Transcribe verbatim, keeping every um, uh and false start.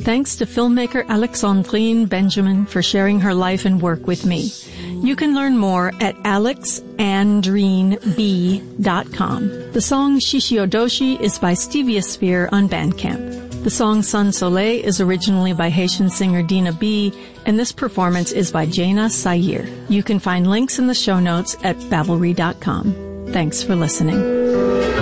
thanks to filmmaker Alexandrine Benjamin for sharing her life and work with me. You can learn more at alex andrine b dot com. The song Shishiodoshi is by Stevia Sphere on Bandcamp. The song Sun Soleil is originally by Haitian singer Dina B, and this performance is by Jaina Sayer. You can find links in the show notes at babbelry dot com. Thanks for listening.